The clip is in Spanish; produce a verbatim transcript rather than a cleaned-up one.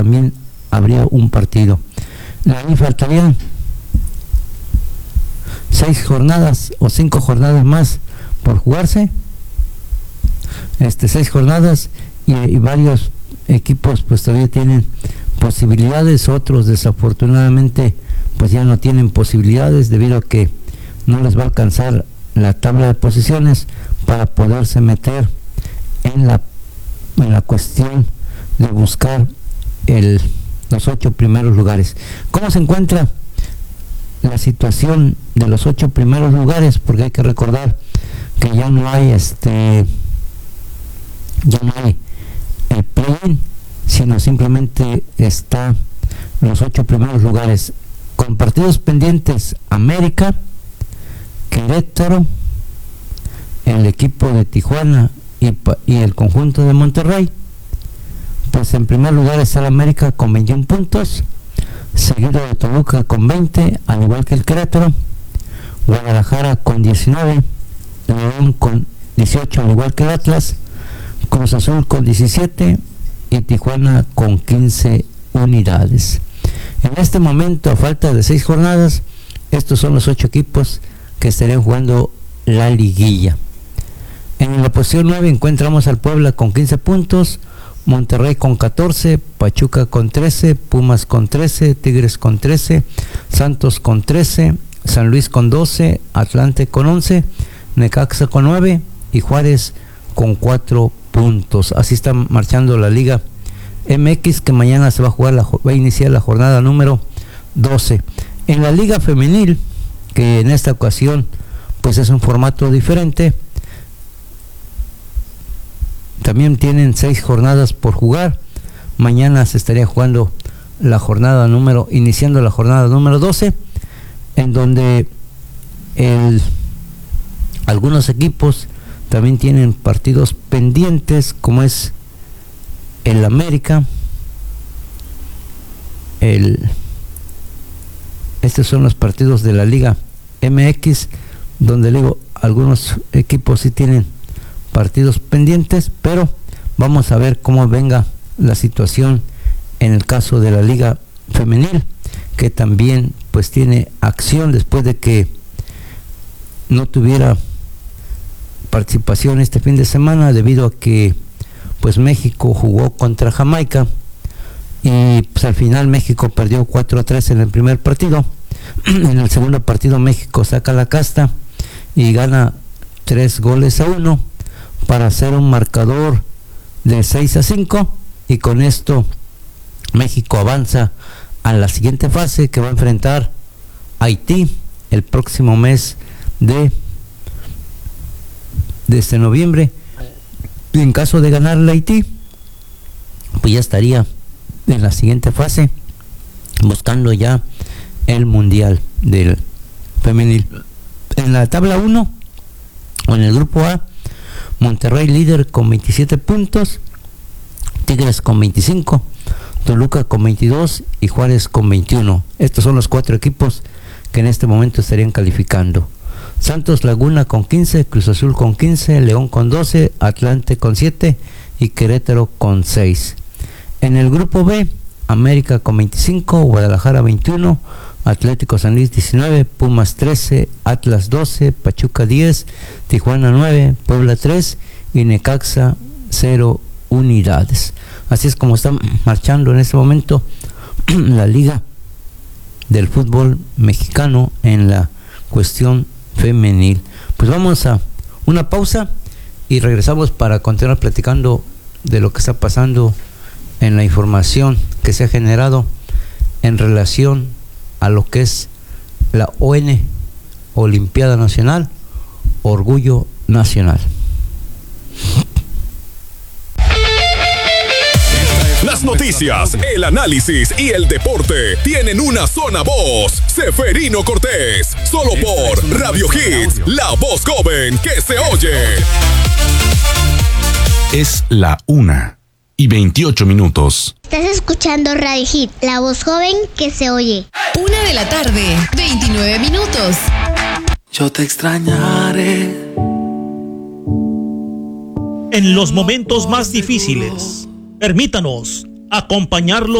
también habría un partido. Le faltarían seis jornadas o cinco jornadas más por jugarse, este seis jornadas y, y varios equipos pues todavía tienen posibilidades, otros desafortunadamente pues ya no tienen posibilidades debido a que no les va a alcanzar la tabla de posiciones para poderse meter en la en la cuestión de buscar el los ocho primeros lugares. ¿Cómo se encuentra la situación de los ocho primeros lugares? Porque hay que recordar que ya no hay este ya no hay el play-in, sino simplemente está los ocho primeros lugares con partidos pendientes: América, Querétaro, el equipo de Tijuana y, y el conjunto de Monterrey. Pues en primer lugar está el América con veintiún puntos, seguido de Toluca con veinte, al igual que el Querétaro, Guadalajara con diecinueve, León con dieciocho, al igual que el Atlas, Cruz Azul con diecisiete y Tijuana con quince unidades. En este momento, a falta de seis jornadas, estos son los ocho equipos que estarían jugando la liguilla. En la posición nueve encontramos al Puebla con quince puntos, Monterrey con catorce, Pachuca con trece, Pumas con trece, Tigres con trece, Santos con trece, San Luis con doce, Atlante con once, Necaxa con nueve y Juárez con cuatro puntos. Así está marchando la Liga M X, que mañana se va a jugar, la, va a iniciar la jornada número doce. En la Liga Femenil, que en esta ocasión pues es un formato diferente, también tienen seis jornadas por jugar. Mañana se estaría jugando la jornada número, iniciando la jornada número doce, en donde el, algunos equipos también tienen partidos pendientes, como es el América, el estos son los partidos de la Liga M X, donde le digo, algunos equipos sí tienen partidos pendientes, pero vamos a ver cómo venga la situación en el caso de la Liga Femenil, que también pues tiene acción después de que no tuviera participación este fin de semana debido a que pues México jugó contra Jamaica y pues al final México perdió cuatro a tres en el primer partido. En el segundo partido México saca la casta y gana tres goles a uno para hacer un marcador de seis a cinco, y con esto México avanza a la siguiente fase, que va a enfrentar a Haití el próximo mes de de este noviembre. Y en caso de ganar la Haití, pues ya estaría en la siguiente fase buscando ya el mundial del femenil. En la tabla uno o en el grupo A, Monterrey líder con veintisiete puntos, Tigres con veinticinco, Toluca con veintidós y Juárez con veintiuno. Estos son los cuatro equipos que en este momento estarían calificando. Santos Laguna con quince, Cruz Azul con quince, León con doce, Atlante con siete y Querétaro con seis. En el grupo B, América con veinticinco, Guadalajara veintiuno, Atlético San Luis diecinueve, Pumas trece, Atlas doce, Pachuca diez, Tijuana nueve, Puebla tres y Necaxa cero unidades. Así es como está marchando en este momento la Liga del Fútbol Mexicano en la cuestión femenil. Pues vamos a una pausa y regresamos para continuar platicando de lo que está pasando en la información que se ha generado en relación a lo que es la O N, Olimpiada Nacional, Orgullo Nacional. Las noticias, el análisis y el deporte tienen una sola voz. Seferino Cortés, solo por Radio Hits, la voz joven que se oye. Es la una y veintiocho minutos. Estás escuchando Radio Hits, la voz joven que se oye. Una de la tarde, veintinueve minutos. Yo te extrañaré. En los momentos más difíciles, permítanos acompañarlo